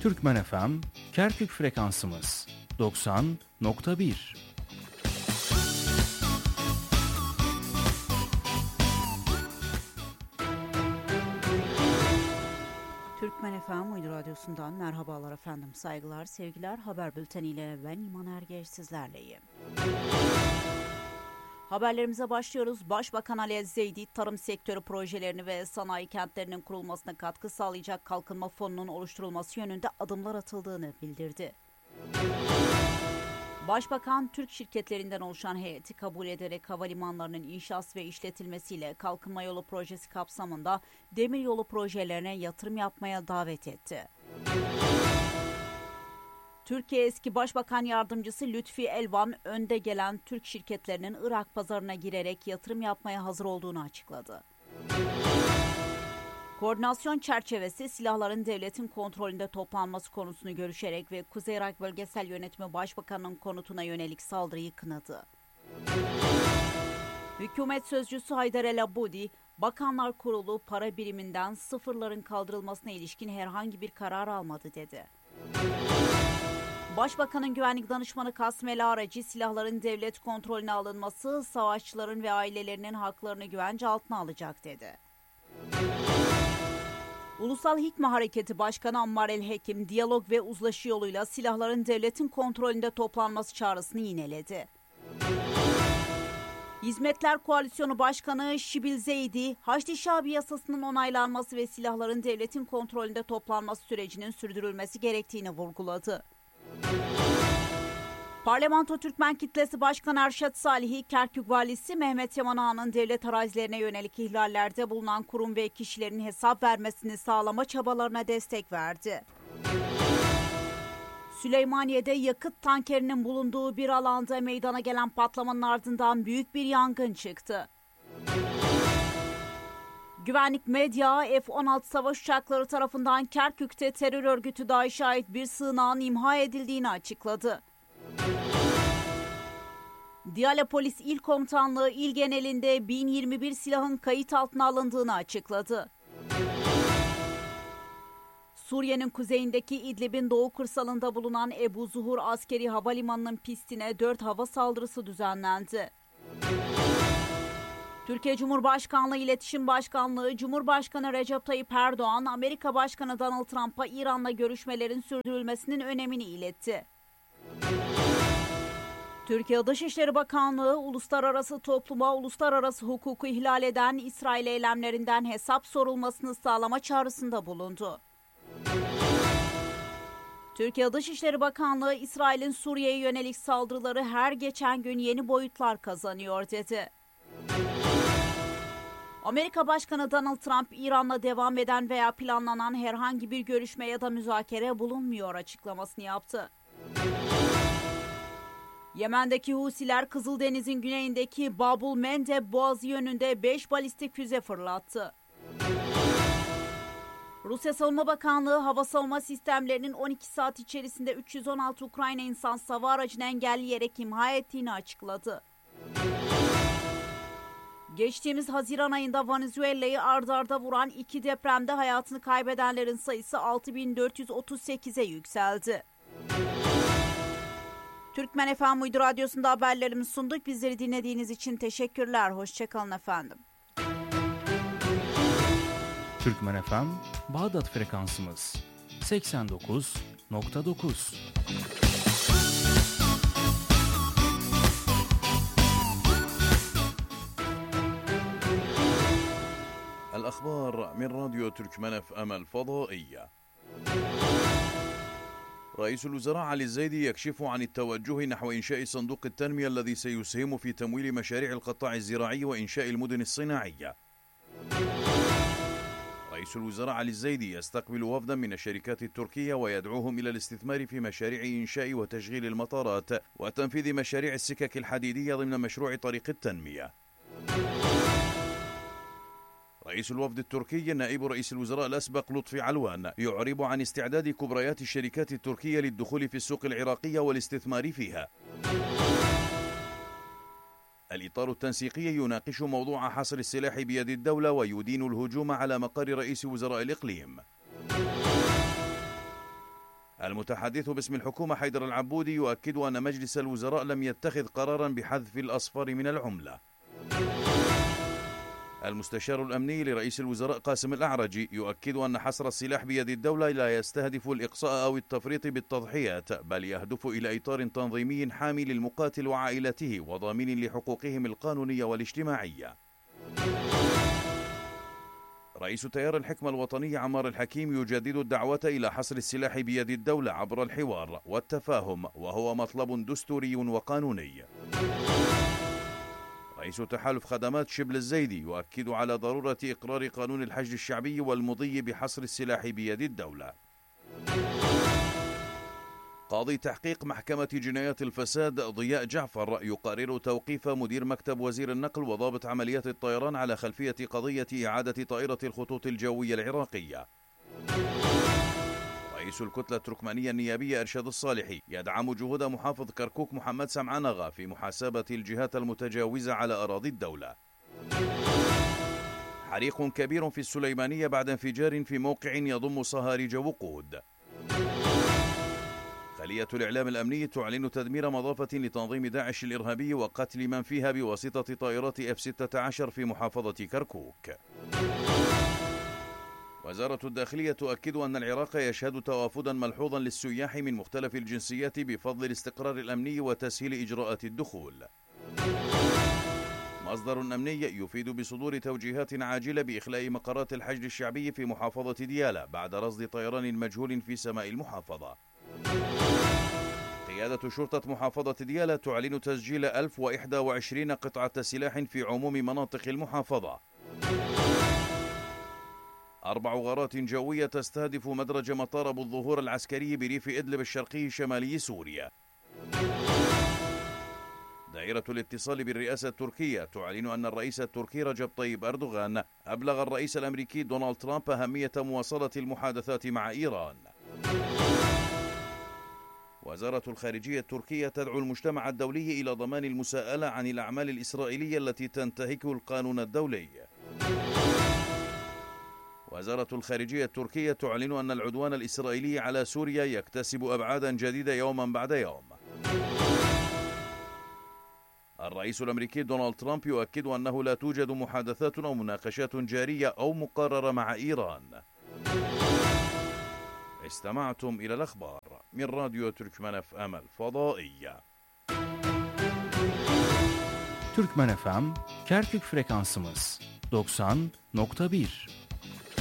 Türkmen FM, Kerkük frekansımız 90.1. Türkmen FM Uydu Radyosu'ndan merhabalar efendim, saygılar, sevgiler. Haber bülteniyle ben İman Ergeç sizlerleyim. Haberlerimize başlıyoruz. Başbakan Ali Ezzeydi, tarım sektörü projelerini ve sanayi kentlerinin kurulmasına katkı sağlayacak kalkınma fonunun oluşturulması yönünde adımlar atıldığını bildirdi. Başbakan, Türk şirketlerinden oluşan heyeti kabul ederek havalimanlarının inşası ve işletilmesiyle kalkınma yolu projesi kapsamında demiryolu projelerine yatırım yapmaya davet etti. Türkiye eski Başbakan Yardımcısı Lütfi Elvan, önde gelen Türk şirketlerinin Irak pazarına girerek yatırım yapmaya hazır olduğunu açıkladı. Koordinasyon çerçevesi silahların devletin kontrolünde toplanması konusunu görüşerek ve Kuzey Irak Bölgesel Yönetimi Başbakanı'nın konutuna yönelik saldırıyı kınadı. Hükümet sözcüsü Haydar El Abudi, Bakanlar Kurulu para biriminden sıfırların kaldırılmasına ilişkin herhangi bir karar almadı dedi. Başbakanın güvenlik danışmanı Kasım El Aracı, silahların devlet kontrolüne alınması savaşçıların ve ailelerinin haklarını güvence altına alacak dedi. Ulusal Hikme Hareketi Başkanı Ammar El Hekim, diyalog ve uzlaşı yoluyla silahların devletin kontrolünde toplanması çağrısını yineledi. Hizmetler Koalisyonu Başkanı Şibil Zeydi, Haçlı Şabi yasasının onaylanması ve silahların devletin kontrolünde toplanması sürecinin sürdürülmesi gerektiğini vurguladı. Parlamento Türkmen Kitlesi Başkanı Erşet Salih'i, Kerkük Valisi Mehmet Yaman Ağa'nın devlet arazilerine yönelik ihlallerde bulunan kurum ve kişilerin hesap vermesini sağlama çabalarına destek verdi. Süleymaniye'de yakıt tankerinin bulunduğu bir alanda meydana gelen patlamanın ardından büyük bir yangın çıktı. Güvenlik medya, F-16 savaş uçakları tarafından Kerkük'te terör örgütü DAEŞ'e ait bir sığınağın imha edildiğini açıkladı. Diyala Polis İl Komutanlığı il genelinde 1021 silahın kayıt altına alındığını açıkladı. Suriye'nin kuzeyindeki İdlib'in doğu kırsalında bulunan Ebu Zuhur Askeri Havalimanı'nın pistine 4 hava saldırısı düzenlendi. Türkiye Cumhurbaşkanlığı İletişim Başkanlığı, Cumhurbaşkanı Recep Tayyip Erdoğan, Amerika Başkanı Donald Trump'a İran'la görüşmelerin sürdürülmesinin önemini iletti. Türkiye Dışişleri Bakanlığı, uluslararası topluma uluslararası hukuku ihlal eden İsrail eylemlerinden hesap sorulmasını sağlama çağrısında bulundu. Türkiye Dışişleri Bakanlığı, İsrail'in Suriye'ye yönelik saldırıları her geçen gün yeni boyutlar kazanıyor dedi. Amerika Başkanı Donald Trump, İran'la devam eden veya planlanan herhangi bir görüşme ya da müzakere bulunmuyor açıklamasını yaptı. Yemen'deki Husiler, Kızıldeniz'in güneyindeki Babul Mendeb Boğazı yönünde 5 balistik füze fırlattı. Rusya Savunma Bakanlığı, hava savunma sistemlerinin 12 saat içerisinde 316 Ukrayna insan hava aracını engelleyerek imha ettiğini açıkladı. Geçtiğimiz Haziran ayında Venezuela'yı ard arda vuran 2 depremde hayatını kaybedenlerin sayısı 6.438'e yükseldi. Türkmen FM Uydu Radyosu'nda haberlerimizi sunduk. Bizleri dinlediğiniz için teşekkürler. Hoşçakalın efendim. Türkmen FM, Bağdat frekansımız 89.9. الأخبار من راديو تركمان FM الفضائية. رئيس الوزراء علي الزيدي يكشف عن التوجه نحو إنشاء صندوق التنمية الذي سيسهم في تمويل مشاريع القطاع الزراعي وإنشاء المدن الصناعية. رئيس الوزراء علي الزيدي يستقبل وفدا من الشركات التركية ويدعوهم إلى الاستثمار في مشاريع إنشاء وتشغيل المطارات وتنفيذ مشاريع السكك الحديدية ضمن مشروع طريق التنمية. رئيس الوفد التركي نائب رئيس الوزراء الأسبق لطفي علوان يعرب عن استعداد كبريات الشركات التركية للدخول في السوق العراقية والاستثمار فيها. الإطار التنسيقي يناقش موضوع حصر السلاح بيد الدولة ويدين الهجوم على مقر رئيس وزراء الإقليم. المتحدث باسم الحكومة حيدر العبودي يؤكد أن مجلس الوزراء لم يتخذ قرارا بحذف الأصفار من العملة. المستشار الأمني لرئيس الوزراء قاسم الأعرجي يؤكد أن حصر السلاح بيد الدولة لا يستهدف الإقصاء أو التفريط بالتضحيات، بل يهدف إلى إطار تنظيمي حامي للمقاتل وعائلته وضامن لحقوقهم القانونية والاجتماعية. رئيس تيار الحكمة الوطني عمار الحكيم يجدد الدعوة إلى حصر السلاح بيد الدولة عبر الحوار والتفاهم، وهو مطلب دستوري وقانوني. رئيس تحالف خدمات شبل الزيدي يؤكد على ضرورة إقرار قانون الحشد الشعبي والمضي بحصر السلاح بيد الدولة. قاضي تحقيق محكمة جنايات الفساد ضياء جعفر يقرر توقيف مدير مكتب وزير النقل وضابط عمليات الطيران على خلفية قضية إعادة طائرة الخطوط الجوية العراقية. رئيس الكتلة التركمانية النيابية إرشاد الصالحي يدعم جهود محافظ كركوك محمد سمعان أغا في محاسبة الجهات المتجاوزة على أراضي الدولة. حريق كبير في السليمانية بعد انفجار في موقع يضم صهاريج وقود. خلية الإعلام الأمني تعلن تدمير مضافة لتنظيم داعش الإرهابي وقتل من فيها بواسطة طائرات F-16 في محافظة كركوك. وزارة الداخلية تؤكد أن العراق يشهد توافدا ملحوظا للسياح من مختلف الجنسيات بفضل الاستقرار الأمني وتسهيل إجراءات الدخول. مصدر أمني يفيد بصدور توجيهات عاجلة بإخلاء مقرات الحشد الشعبي في محافظة ديالى بعد رصد طيران مجهول في سماء المحافظة. قيادة شرطة محافظة ديالى تعلن تسجيل 1021 قطعة سلاح في عموم مناطق المحافظة. 4 غارات جوية تستهدف مدرج مطار أبو الظهور العسكري بريف إدلب الشرقي شمالي سوريا. دائرة الاتصال بالرئاسة التركية تعلن أن الرئيس التركي رجب طيب أردوغان أبلغ الرئيس الأمريكي دونالد ترامب أهمية مواصلة المحادثات مع إيران. وزارة الخارجية التركية تدعو المجتمع الدولي إلى ضمان المساءلة عن الأعمال الإسرائيلية التي تنتهك القانون الدولي. وزارة الخارجية التركية تعلن أن العدوان الإسرائيلي على سوريا يكتسب أبعادا جديدة يوما بعد يوم. الرئيس الأمريكي دونالد ترامب يؤكد أنه لا توجد محادثات أو مناقشات جارية أو مقررة مع إيران. استمعتم إلى الأخبار من راديو تركمان FM الفضائية. Türkmen FM Kerkük frekansımız 90.1